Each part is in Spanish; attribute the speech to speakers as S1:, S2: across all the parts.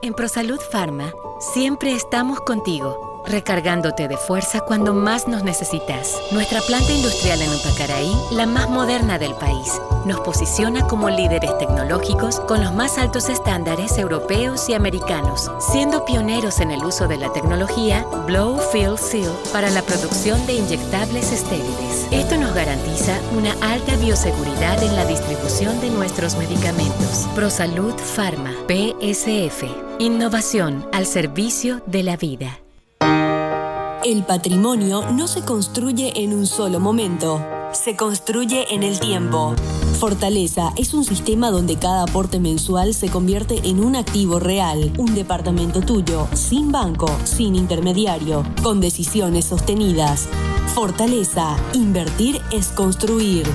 S1: En ProSalud Pharma, siempre estamos contigo, recargándote de fuerza cuando más nos necesitas. Nuestra planta industrial en Upacaraí, la más moderna del país, nos posiciona como líderes tecnológicos con los más altos estándares europeos y americanos, siendo pioneros en el uso de la tecnología Blow Fill Seal para la producción de inyectables estériles. Esto nos garantiza una alta bioseguridad en la distribución de nuestros medicamentos. ProSalud Pharma, PSF. Innovación al servicio de la vida.
S2: El patrimonio no se construye en un solo momento, se construye en el tiempo. Fortaleza es un sistema donde cada aporte mensual se convierte en un activo real, un departamento tuyo, sin banco, sin intermediario, con decisiones sostenidas. Fortaleza, invertir es construir.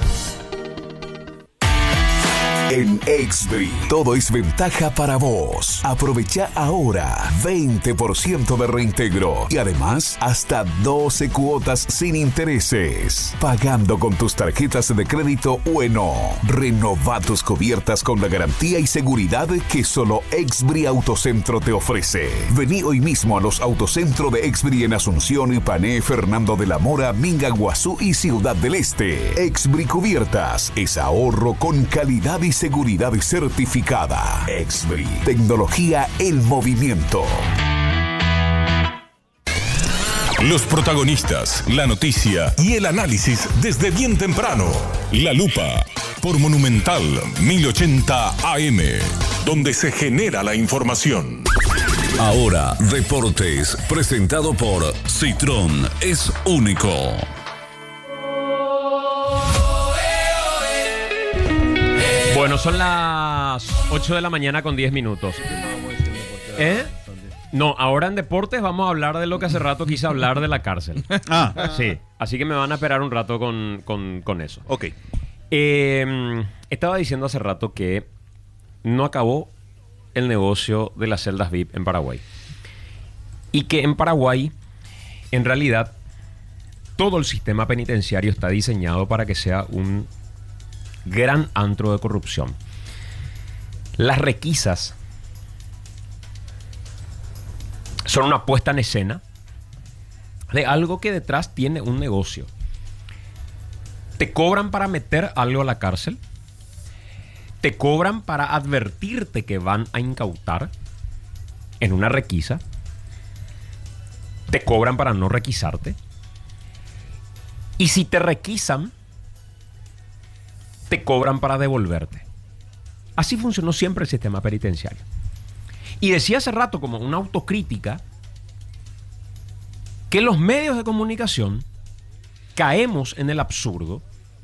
S3: En Exbri, todo es ventaja para vos. Aprovecha ahora 20% de reintegro y además hasta 12 cuotas sin intereses. Pagando con tus tarjetas de crédito Ueno. Renova tus cubiertas con la garantía y seguridad que solo Exbri Autocentro te ofrece. Vení hoy mismo a los Autocentro de Exbri en Asunción, Ipané, Fernando de la Mora, Minga, Guazú y Ciudad del Este. Exbri Cubiertas es ahorro con calidad y seguridad certificada. Exbri, tecnología en movimiento.
S4: Los protagonistas, la noticia y el análisis desde bien temprano. La Lupa, por Monumental 1080 AM, donde se genera la información.
S5: Ahora, Deportes, presentado por Citrón, es único.
S6: Bueno, son las 8 de la mañana con 10 minutos. No, ahora en deportes vamos a hablar de lo que hace rato quise hablar de la cárcel. Sí, así que me van a esperar un rato con eso.
S7: Ok.
S6: Estaba diciendo hace rato que no acabó el negocio de las celdas VIP en Paraguay. Y que en Paraguay, en realidad, todo el sistema penitenciario está diseñado para que sea un gran antro de corrupción. Las requisas son una puesta en escena de algo que detrás tiene un negocio. Te cobran para meter algo a la cárcel. Te cobran para advertirte que van a incautar en una requisa. Te cobran para no requisarte. Y si te requisan, te cobran para devolverte. Así funcionó siempre el sistema penitenciario. Y decía hace rato, como una autocrítica, que los medios de comunicación caemos en el absurdo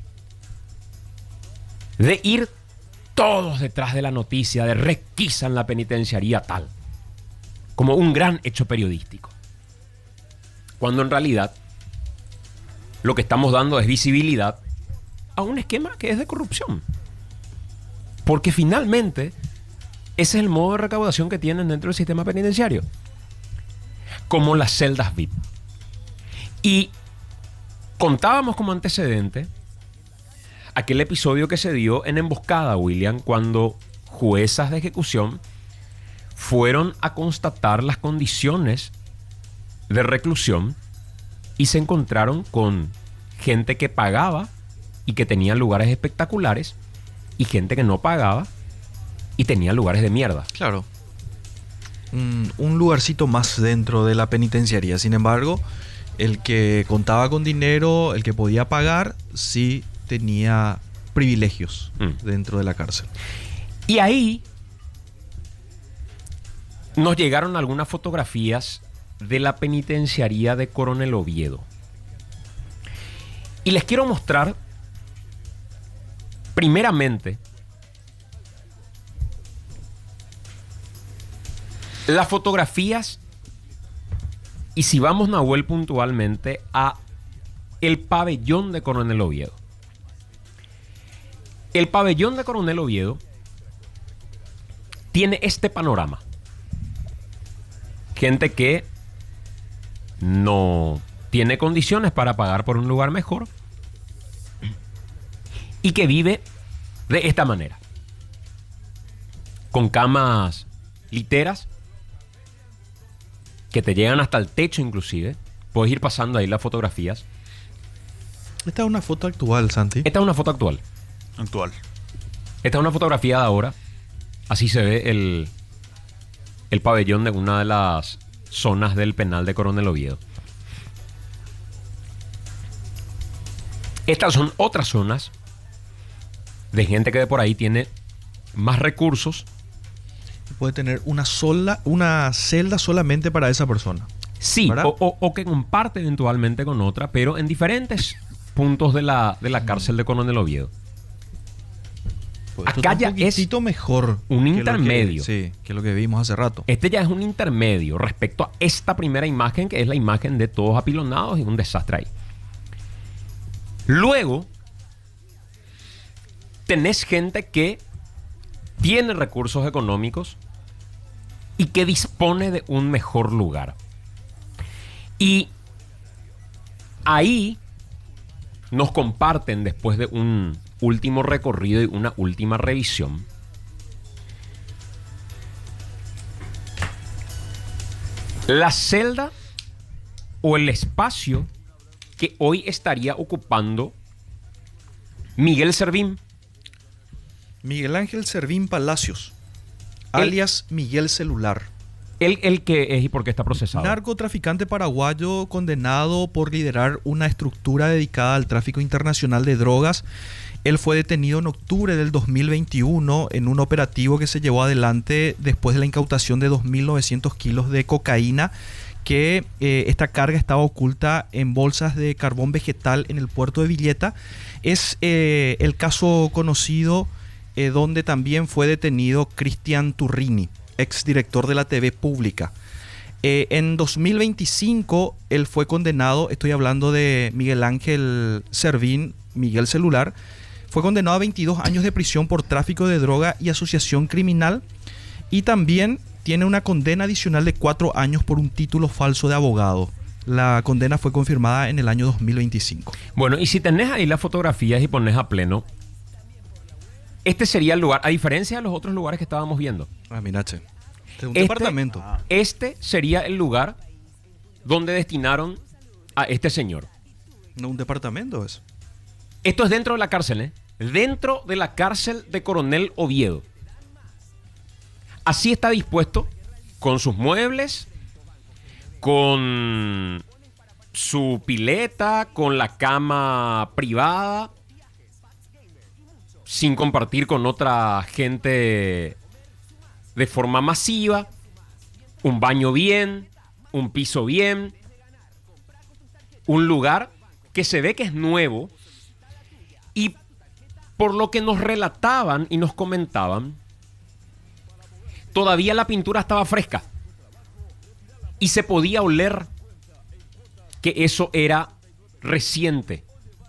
S6: de ir todos detrás de la noticia de requisan la penitenciaría tal, como un gran hecho periodístico. Cuando en realidad lo que estamos dando es visibilidad a un esquema que es de corrupción. Porque finalmente ese es el modo de recaudación que tienen dentro del sistema penitenciario. Como las celdas VIP. Y contábamos como antecedente aquel episodio que se dio en Emboscada, William, cuando juezas de ejecución fueron a constatar las condiciones de reclusión y se encontraron con gente que pagaba y que tenía lugares espectaculares y gente que no pagaba y tenía lugares de mierda.
S7: Claro. Un lugarcito más dentro de la penitenciaría. Sin embargo, el que contaba con dinero, el que podía pagar, sí tenía privilegios dentro de la cárcel.
S6: Y ahí nos llegaron algunas fotografías de la penitenciaría de Coronel Oviedo. Y les quiero mostrar, primeramente, las fotografías, y si vamos, Nahuel, puntualmente a el pabellón de Coronel Oviedo. El pabellón de Coronel Oviedo tiene este panorama. Gente que no tiene condiciones para pagar por un lugar mejor y que vive de esta manera, con camas literas que te llegan hasta el techo inclusive. Puedes ir pasando ahí las fotografías.
S7: Esta es una foto actual, Santi.
S6: Esta es una foto actual. Esta es una fotografía de ahora. Así se ve el pabellón de una de las zonas del penal de Coronel Oviedo. Estas son otras zonas de gente que de por ahí tiene más recursos.
S7: Puede tener una celda solamente para esa persona.
S6: Sí, o que comparte eventualmente con otra, pero en diferentes puntos de la cárcel de Coronel Oviedo.
S7: Pues
S6: acá ya es
S7: mejor
S6: un intermedio.
S7: Que lo que vimos hace rato.
S6: Este ya es un intermedio respecto a esta primera imagen, que es la imagen de todos apilonados y un desastre ahí. Luego, tenés gente que tiene recursos económicos y que dispone de un mejor lugar. Y ahí nos comparten, después de un último recorrido y una última revisión, la celda o el espacio que hoy estaría ocupando Miguel Servín.
S7: Miguel Ángel Servín Palacios, alias Miguel Celular.
S6: ¿El que es y por qué está procesado?
S7: Narcotraficante paraguayo condenado por liderar una estructura dedicada al tráfico internacional de drogas. Él fue detenido en octubre del 2021 en un operativo que se llevó adelante después de la incautación de 2.900 kilos de cocaína, que esta carga estaba oculta en bolsas de carbón vegetal en el puerto de Villeta. Es el caso conocido donde también fue detenido Cristian Turrini, exdirector de la TV Pública. En 2025 él fue condenado, estoy hablando de Miguel Ángel Servín, Miguel Celular, fue condenado a 22 años de prisión por tráfico de droga y asociación criminal, y también tiene una condena adicional de 4 años por un título falso de abogado. La condena fue confirmada en el año 2025.
S6: Bueno, y si tenés ahí las fotografías y pones a pleno, este sería el lugar, a diferencia de los otros lugares que estábamos viendo.
S7: Ah, mira, che. Este es un departamento.
S6: Este sería el lugar donde destinaron a este señor.
S7: No, un departamento es.
S6: Esto es dentro de la cárcel, ¿eh? Dentro de la cárcel de Coronel Oviedo. Así está dispuesto, con sus muebles, con su pileta, con la cama privada, sin compartir con otra gente de forma masiva, un baño bien, un piso bien, un lugar que se ve que es nuevo, y por lo que nos relataban y nos comentaban, todavía la pintura estaba fresca y se podía oler que eso era reciente.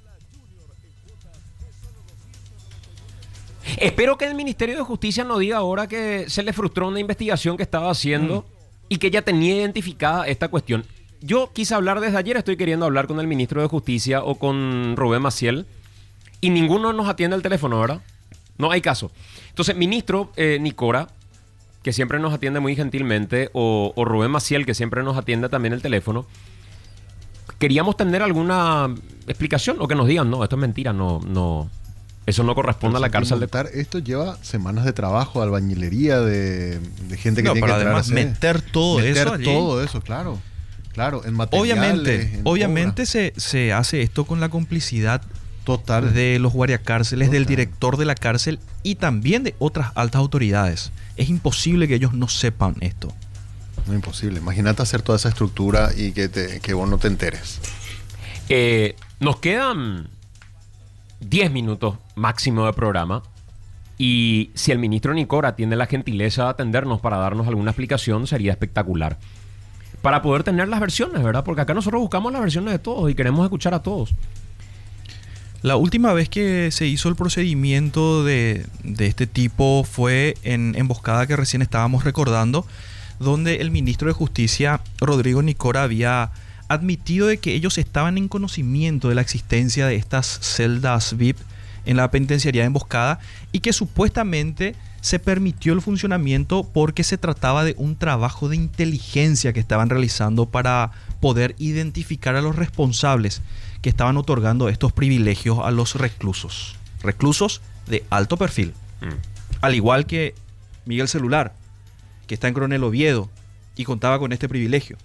S6: Espero que el Ministerio de Justicia no diga ahora que se le frustró una investigación que estaba haciendo y que ya tenía identificada esta cuestión. Yo quise hablar desde ayer, estoy queriendo hablar con el Ministro de Justicia o con Rubén Maciel, y ninguno nos atiende el teléfono, ¿verdad? No hay caso. Entonces, Ministro Nicora, que siempre nos atiende muy gentilmente, o Rubén Maciel, que siempre nos atiende también el teléfono, queríamos tener alguna explicación o que nos digan, no, esto es mentira, no, eso no corresponde a la cárcel.
S8: Esto lleva semanas de trabajo, albañilería, de gente que tiene que
S7: además meter todo eso allí.
S8: Todo eso, claro. Claro, en materiales.
S7: Obviamente se hace esto con la complicidad
S8: total
S7: de los guardiacárceles, del director de la cárcel y también de otras altas autoridades. Es imposible que ellos no sepan esto.
S8: No, imposible. Imagínate hacer toda esa estructura y que vos no te enteres.
S6: Nos quedan 10 minutos máximo de programa, y si el ministro Nicora tiene la gentileza de atendernos para darnos alguna explicación, sería espectacular, para poder tener las versiones, ¿verdad? Porque acá nosotros buscamos las versiones de todos y queremos escuchar a todos.
S7: La última vez que se hizo el procedimiento de este tipo fue en emboscada, que recién estábamos recordando, donde el ministro de Justicia, Rodrigo Nicora, había admitido de que ellos estaban en conocimiento de la existencia de estas celdas VIP en la penitenciaría de Emboscada y que supuestamente se permitió el funcionamiento porque se trataba de un trabajo de inteligencia que estaban realizando para poder identificar a los responsables que estaban otorgando estos privilegios a los reclusos. Reclusos de alto perfil. Al igual que Miguel Celular, que está en Coronel Oviedo y contaba con este privilegio.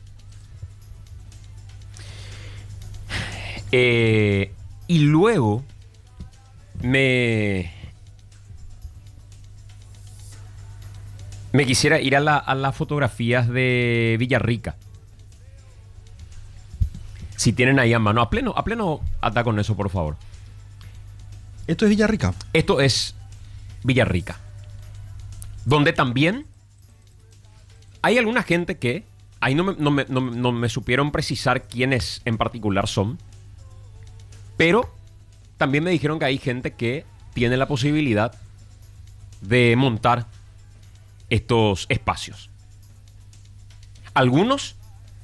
S6: Y luego me quisiera ir a las fotografías de Villarrica. Si tienen ahí a mano. A pleno ata con eso, por favor.
S7: ¿Esto es Villarrica?
S6: Esto es Villarrica. Donde también hay alguna gente que... Ahí no me supieron precisar quiénes en particular son. Pero también me dijeron que hay gente que tiene la posibilidad de montar estos espacios. Algunos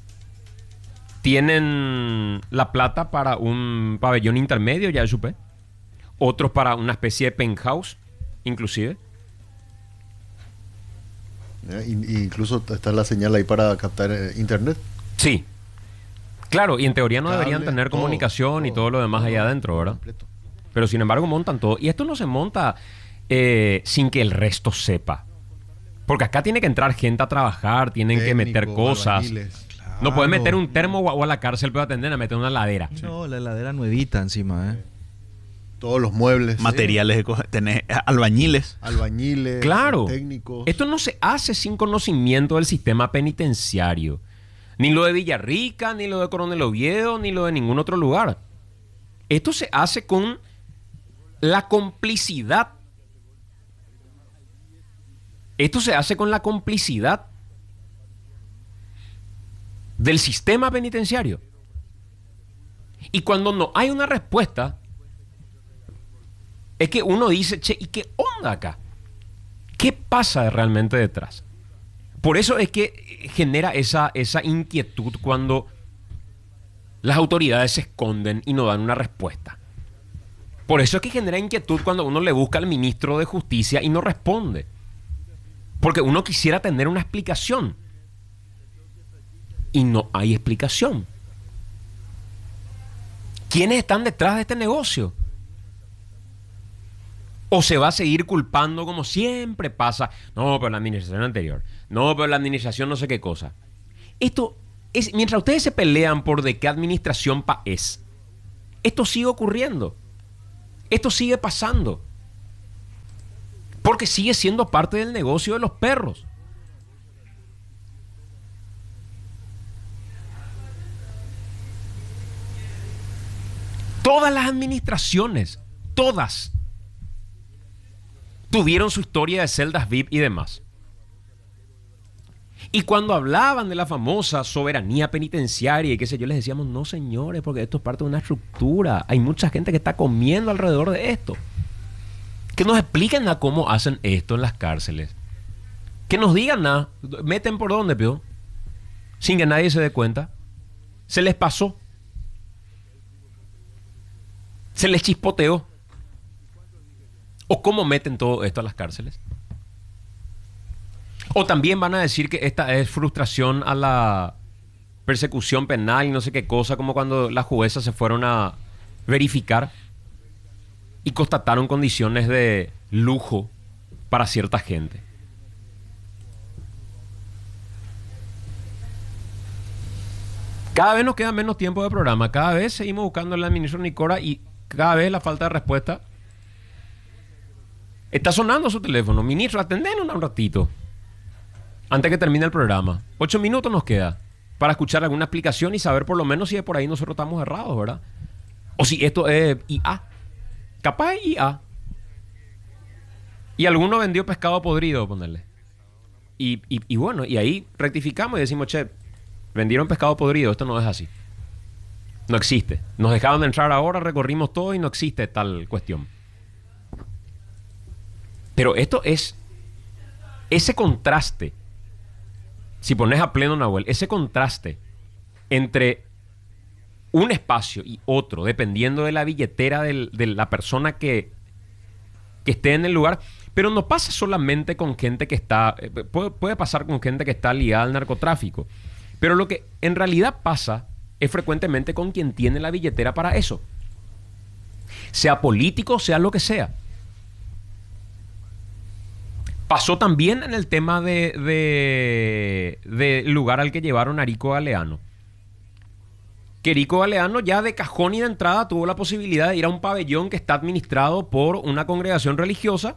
S6: tienen la plata para un pabellón intermedio, ya supe. Otros para una especie de penthouse, inclusive.
S8: Incluso está la señal ahí para captar internet.
S6: Sí. Claro, y en teoría no
S8: Cable,
S6: deberían tener
S8: todo,
S6: comunicación y todo lo demás allá adentro, ¿verdad?
S8: Completo.
S6: Pero sin embargo montan todo. Y esto no se monta sin que el resto sepa. Porque acá tiene que entrar gente a trabajar, tienen que meter cosas.
S8: Claro.
S6: No pueden meter un termo o a la cárcel, pero atender a meter una ladera.
S7: No, la heladera nuevita encima, ¿eh?
S8: Todos los muebles.
S9: Materiales, tenés albañiles.
S8: Albañiles.
S6: Claro.
S8: Técnicos.
S6: Esto no se hace sin conocimiento del sistema penitenciario. Ni lo de Villarrica, ni lo de Coronel Oviedo, ni lo de ningún otro lugar. Esto se hace con la complicidad. Esto se hace con la complicidad del sistema penitenciario. Y cuando no hay una respuesta, es que uno dice, che, ¿y qué onda acá? ¿Qué pasa realmente detrás? Por eso es que genera esa inquietud cuando las autoridades se esconden y no dan una respuesta. Por eso es que genera inquietud cuando uno le busca al ministro de Justicia y no responde. Porque uno quisiera tener una explicación. Y no hay explicación. ¿Quiénes están detrás de este negocio? ¿O se va a seguir culpando como siempre pasa? No, pero la administración anterior. No, pero la administración no sé qué cosa. Esto es... Mientras ustedes se pelean por de qué administración es, esto sigue ocurriendo. Esto sigue pasando. Porque sigue siendo parte del negocio de los perros. Todas las administraciones, todas, tuvieron su historia de celdas VIP y demás. Y cuando hablaban de la famosa soberanía penitenciaria y qué sé yo, les decíamos, no señores, porque esto es parte de una estructura. Hay mucha gente que está comiendo alrededor de esto. Que nos expliquen a cómo hacen esto en las cárceles. Que nos digan nada. Meten por dónde, pio. Sin que nadie se dé cuenta. Se les pasó. Se les chispoteó. ¿O cómo meten todo esto a las cárceles? O también van a decir que esta es frustración a la persecución penal y no sé qué cosa, como cuando las juezas se fueron a verificar y constataron condiciones de lujo para cierta gente. Cada vez nos queda menos tiempo de programa, cada vez seguimos buscando al ministro Nicora y cada vez la falta de respuesta. Está sonando su teléfono. Ministro, atendenos un ratito. Antes que termine el programa. 8 minutos nos queda para escuchar alguna explicación y saber por lo menos si de por ahí nosotros estamos errados, ¿verdad? O si esto es IA. Capaz es IA. Y alguno vendió pescado podrido, ponerle. Y bueno, y ahí rectificamos y decimos, che, vendieron pescado podrido, esto no es así. No existe. Nos dejaron de entrar ahora, recorrimos todo y no existe tal cuestión. Pero esto es ese contraste. Si pones a pleno, Nahuel, ese contraste entre un espacio y otro, dependiendo de la billetera de la persona que que esté en el lugar. Pero no pasa solamente con gente que está... puede pasar con gente que está ligada al narcotráfico. Pero lo que en realidad pasa es frecuentemente con quien tiene la billetera para eso. Sea político, sea lo que sea. Pasó también en el tema del lugar al que llevaron a Erico Galeano. Que Erico Galeano ya de cajón y de entrada tuvo la posibilidad de ir a un pabellón que está administrado por una congregación religiosa,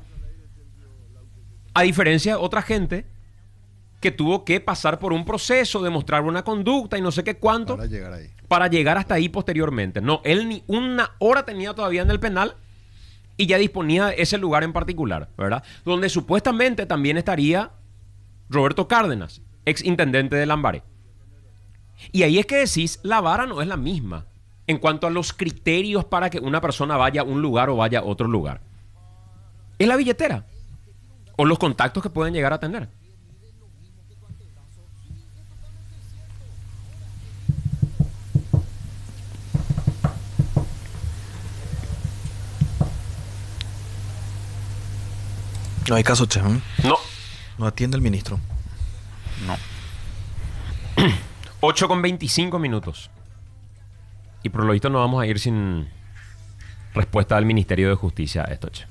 S6: a diferencia de otra gente que tuvo que pasar por un proceso, demostrar una conducta y no sé qué cuánto para llegar hasta ahí posteriormente. No, él ni una hora tenía todavía en el penal y ya disponía de ese lugar en particular, ¿verdad? Donde supuestamente también estaría Roberto Cárdenas, ex intendente de Lambaré. Y ahí es que decís, la vara no es la misma en cuanto a los criterios para que una persona vaya a un lugar o vaya a otro lugar. Es la billetera o los contactos que pueden llegar a tener.
S7: No hay caso, Che.
S6: No.
S7: No atiende el ministro.
S9: No.
S6: 8:25. Y por lo visto no vamos a ir sin respuesta del Ministerio de Justicia a esto, Che.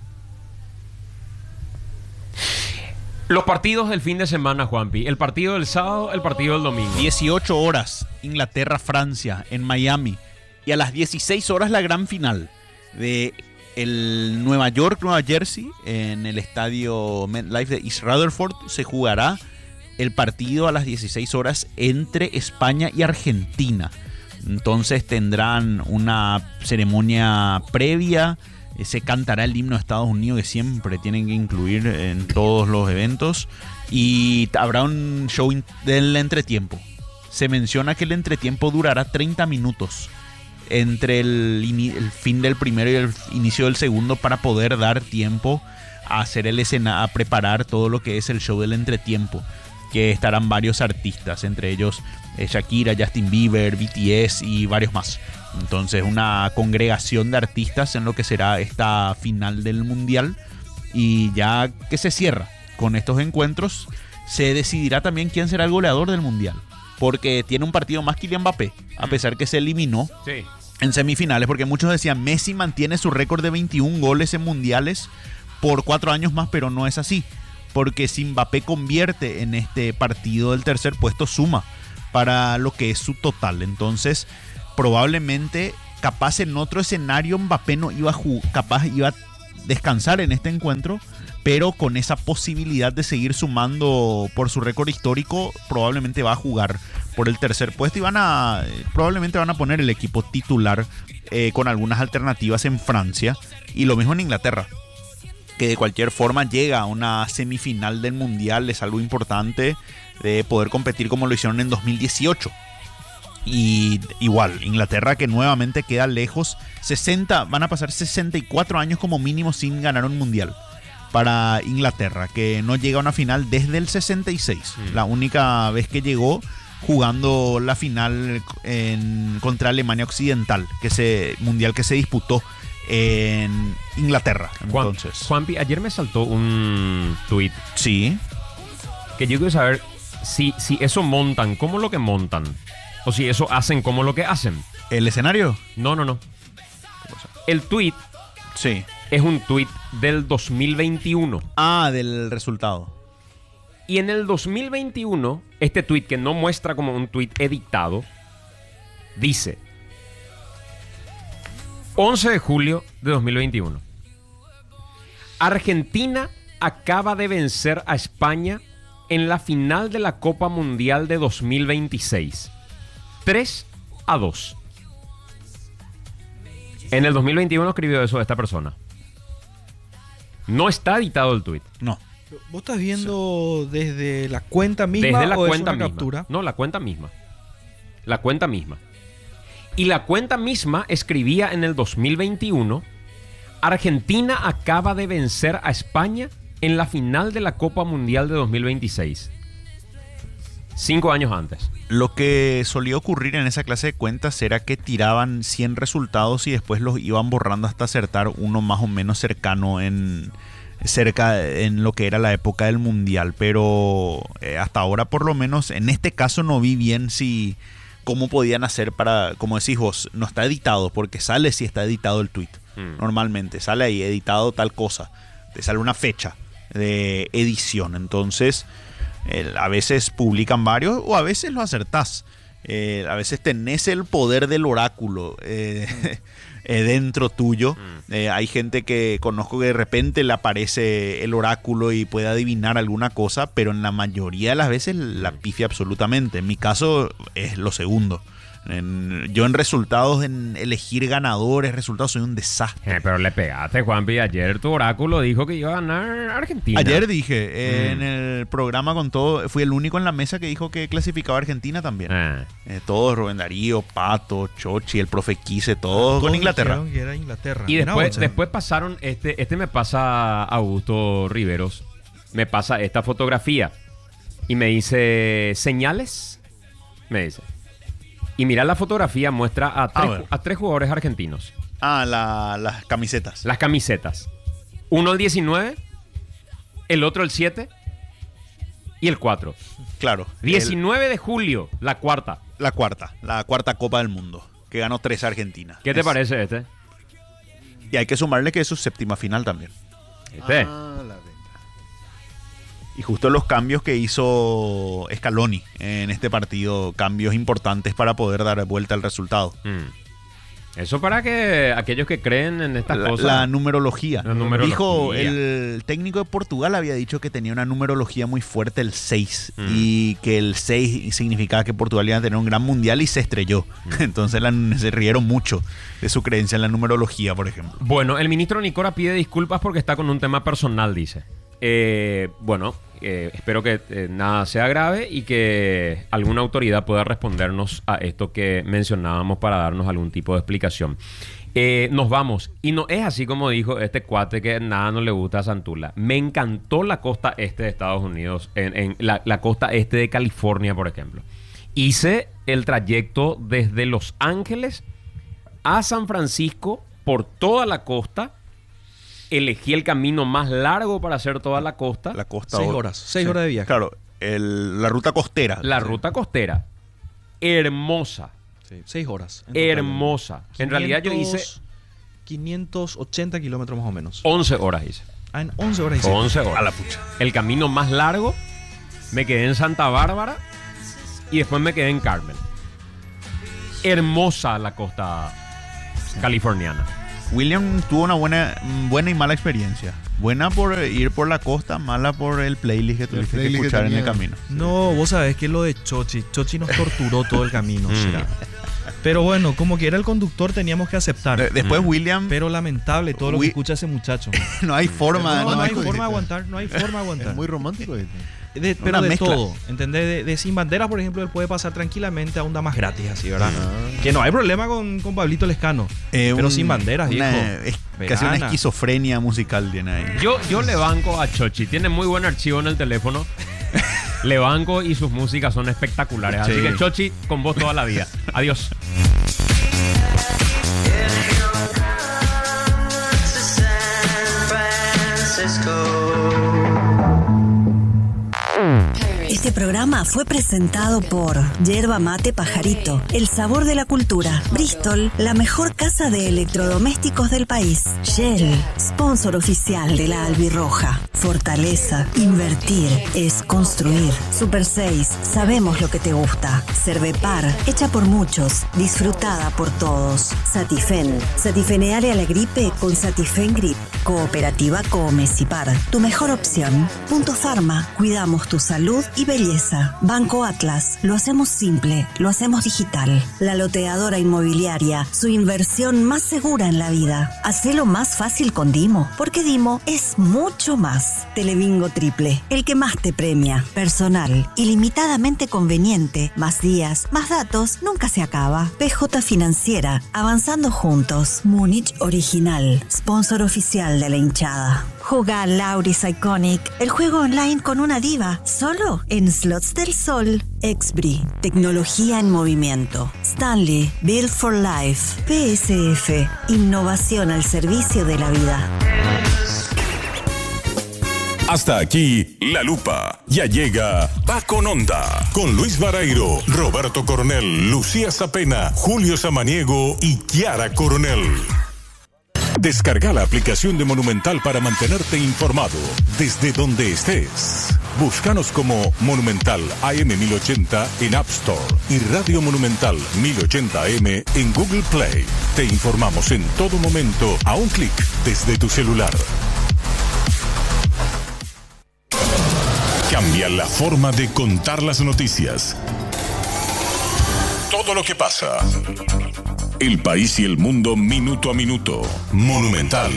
S6: Los partidos del fin de semana, Juanpi. El partido del sábado, el partido del domingo.
S9: 18 horas, Inglaterra-Francia, en Miami. Y a las 16 horas la gran final de el Nueva York-Nueva Jersey, en el estadio MetLife de East Rutherford. Se jugará el partido a las 16 horas entre España y Argentina. Entonces tendrán una ceremonia previa. Se cantará el himno de Estados Unidos, que siempre tienen que incluir en todos los eventos. Y habrá un show del entretiempo. Se menciona que el entretiempo durará 30 minutos entre el fin del primero y el inicio del segundo, para poder dar tiempo a hacer a preparar todo lo que es el show del entretiempo, que estarán varios artistas, entre ellos Shakira, Justin Bieber, BTS y varios más. Entonces, una congregación de artistas en lo que será esta final del Mundial. Y ya que se cierra con estos encuentros, se decidirá también quién será el goleador del Mundial, porque tiene un partido más Kylian Mbappé, a pesar que se eliminó en semifinales, porque muchos decían Messi mantiene su récord de 21 goles en mundiales por 4 años más, pero no es así, porque si Mbappé convierte en este partido del tercer puesto, suma para lo que es su total. Entonces, probablemente, capaz en otro escenario, Mbappé no iba iba a descansar en este encuentro, pero con esa posibilidad de seguir sumando por su récord histórico, probablemente va a jugar por el tercer puesto y probablemente van a poner el equipo titular con algunas alternativas en Francia, y lo mismo en Inglaterra, que de cualquier forma llega a una semifinal del Mundial. Es algo importante de poder competir como lo hicieron en 2018. Y igual, Inglaterra, que nuevamente queda lejos. Van a pasar 64 años como mínimo sin ganar un Mundial para Inglaterra, que no llega a una final desde el 66. La única vez que llegó jugando la final contra Alemania Occidental, mundial que se disputó en Inglaterra. Entonces,
S6: Juanpi, ayer me saltó un tuit.
S9: Sí.
S6: Que yo quiero saber si eso montan, ¿cómo lo que montan? O si eso hacen, ¿cómo lo que hacen?
S9: ¿El escenario?
S6: No. El tuit.
S9: Sí.
S6: Es un tuit del 2021.
S9: Ah, del resultado.
S6: Y en el 2021, este tuit, que no muestra como un tuit editado, dice: 11 de julio de 2021. Argentina acaba de vencer a España en la final de la Copa Mundial de 2026. 3-2. En el 2021 escribió eso esta persona. No está editado el tuit.
S9: No.
S7: ¿Vos estás viendo desde la cuenta misma
S6: desde la
S7: o
S6: cuenta
S7: es una
S6: misma?
S7: captura?
S6: No, la cuenta misma. La cuenta misma. Y la cuenta misma escribía en el 2021: Argentina acaba de vencer a España en la final de la Copa Mundial de 2026. 5 años antes.
S9: Lo que solía ocurrir en esa clase de cuentas era que tiraban 100 resultados y después los iban borrando hasta acertar uno más o menos cerca en lo que era la época del Mundial. Pero hasta ahora, por lo menos, en este caso no vi bien cómo podían hacer para, como decís vos, no está editado, porque sale si está editado el tweet. Normalmente sale ahí editado tal cosa, te sale una fecha de edición. Entonces a veces publican varios o a veces lo acertás. A veces tenés el poder del oráculo dentro tuyo. Hay gente que conozco que de repente le aparece el oráculo y puede adivinar alguna cosa, pero en la mayoría de las veces la pifia absolutamente. En mi caso es lo segundo. Yo en resultados, en elegir ganadores, resultados, soy un desastre.
S6: Pero le pegaste, Juanpi. Ayer tu oráculo dijo que iba a ganar Argentina.
S9: Ayer dije, en el programa con todo, fui el único en la mesa que dijo que clasificaba a Argentina también. Todos, Rubén Darío, Pato, Chochi, el profe Quise, todos con Inglaterra.
S7: Que era Inglaterra.
S6: Y después pasaron, este me pasa Augusto Riveros, me pasa esta fotografía y me dice, ¿señales? Me dice. Y mira, la fotografía muestra a tres jugadores argentinos.
S9: Las camisetas.
S6: Las camisetas. Uno el 19, el otro el 7 y el 4.
S9: Claro.
S6: 19 de julio, la cuarta.
S9: La cuarta Copa del Mundo, que ganó 3 Argentina.
S6: ¿Qué te parece este?
S9: Y hay que sumarle que es su séptima final también.
S6: ¿Este?
S9: Y justo los cambios que hizo Scaloni en este partido, cambios importantes para poder dar vuelta al resultado.
S6: Eso para que aquellos que creen en estas cosas.
S9: La numerología. Dijo
S6: Dijo
S9: el técnico de Portugal, había dicho que tenía una numerología muy fuerte el 6 y que el 6 significaba que Portugal iba a tener un gran mundial y se estrelló. Entonces se rieron mucho de su creencia en la numerología, por ejemplo.
S6: Bueno, el ministro Nicora pide disculpas porque está con un tema personal, dice. Espero que nada sea grave y que alguna autoridad pueda respondernos a esto que mencionábamos para darnos algún tipo de explicación. Nos vamos. Y no es así como dijo este cuate que nada no le gusta a Santula. Me encantó la costa este de Estados Unidos, en la costa este de California, por ejemplo. Hice el trayecto desde Los Ángeles a San Francisco por toda la costa. Elegí el camino más largo para hacer toda la costa.
S7: 6 horas. 6 horas de viaje.
S9: Claro, la ruta costera.
S6: La ruta costera. Hermosa.
S7: Sí, 6 horas.
S6: Hermosa. En realidad yo hice
S7: 580 kilómetros más o menos.
S6: 11 horas hice.
S7: En 11 horas hice.
S6: 11 horas.
S9: A la pucha.
S6: El camino más largo, me quedé en Santa Bárbara y después me quedé en Carmel. Hermosa la costa californiana.
S9: William tuvo una buena y mala experiencia. Buena por ir por la costa, mala por el playlist que tuviste que escuchar en el camino.
S7: No, vos sabés que lo de Chochi nos torturó todo el camino. Pero bueno, como que era el conductor, teníamos que aceptar.
S9: Después William...
S7: Pero lamentable todo lo que escucha ese muchacho.
S9: No hay forma.
S7: No hay forma de aguantar. No hay forma de aguantar.
S8: Es muy romántico.
S7: Pero de todo, ¿entendés? De Sin Banderas, por ejemplo, él puede pasar tranquilamente a un Damas Gratis, así, ¿verdad? Que no hay problema con Pablito Lescano. Pero Sin Banderas, viejo.
S9: Es casi una esquizofrenia musical tiene ahí.
S6: Yo le banco a Chochi. Tiene muy buen archivo en el teléfono. Le banco y sus músicas son espectaculares. Así que Chochi, con vos toda la vida. Adiós.
S2: Este programa fue presentado por Yerba Mate Pajarito, el sabor de la cultura. Bristol, la mejor casa de electrodomésticos del país. Shell, sponsor oficial de la Albirroja. Fortaleza, invertir es construir. Super 6, sabemos lo que te gusta. Cervepar, hecha por muchos, disfrutada por todos. Satifen, satifeneale a la gripe con Satifen Grip. Cooperativa Comecipar, tu mejor opción. Punto Pharma, cuidamos tu salud y belleza. Banco Atlas, lo hacemos simple, lo hacemos digital. La Loteadora Inmobiliaria, su inversión más segura en la vida. Hacelo más fácil con Dimo, porque Dimo es mucho más. Telebingo Triple, el que más te premia. Personal, ilimitadamente conveniente, más días, más datos, nunca se acaba. PJ Financiera, avanzando juntos. Múnich Original, sponsor oficial de la hinchada.
S10: Jugá Lauris Iconic, el juego online con una diva, solo en Slots del Sol. Exbri, tecnología en movimiento. Stanley, Build for Life. PSF, innovación al servicio de la vida.
S4: Hasta aquí, La Lupa. Ya llega Va con Onda. Con Luis Barairo, Roberto Coronel, Lucía Zapena, Julio Samaniego y Chiara Coronel. Descarga la aplicación de Monumental para mantenerte informado desde donde estés. Búscanos como Monumental AM 1080 en App Store y Radio Monumental 1080 AM en Google Play. Te informamos en todo momento a un clic desde tu celular. Cambia la forma de contar las noticias. Todo lo que pasa. El país y el mundo minuto a minuto. Monumental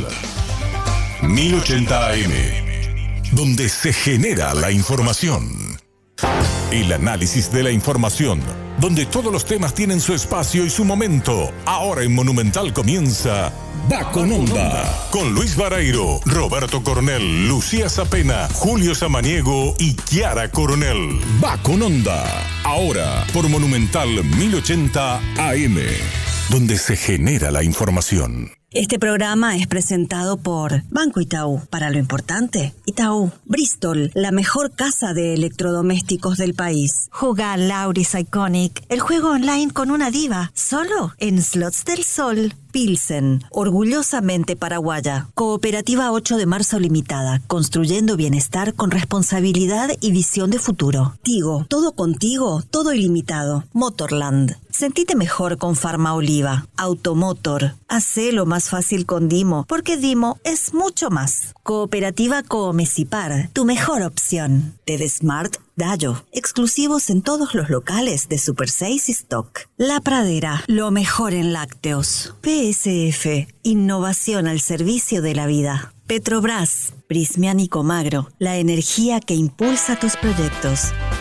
S4: 1080 AM, donde se genera la información. El análisis de la información, donde todos los temas tienen su espacio y su momento. Ahora en Monumental comienza Va con Onda. Con Luis Barairo, Roberto Coronel, Lucía Zapena, Julio Samaniego y Chiara Coronel. Va con Onda. Ahora por Monumental 1080 AM, donde se genera la información.
S10: Este programa es presentado por Banco Itaú. Para lo importante, Itaú. Bristol, la mejor casa de electrodomésticos del país. Jugá Lauris Iconic, el juego online con una diva, solo en Slots del Sol. Pilsen, orgullosamente paraguaya. Cooperativa 8 de marzo limitada, construyendo bienestar con responsabilidad y visión de futuro. Tigo, todo contigo, todo ilimitado. Motorland, sentite mejor con Farma Oliva. Automotor, hacelo más fácil con Dimo, porque Dimo es mucho más. Cooperativa Coomecipar, tu mejor opción. TEDsmart Dayo, exclusivos en todos los locales de Super 6 y Stock. La Pradera, lo mejor en lácteos. PSF, innovación al servicio de la vida. Petrobras, Prismian y Comagro, la energía que impulsa tus proyectos.